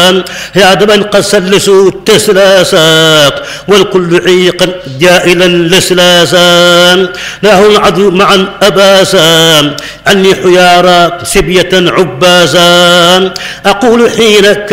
يا دمن قد سلسوا التسلاسات والكل عيقا جائلا لسلاسا له العدو معا أباسا عني حيارا سبية عباسا أقول حين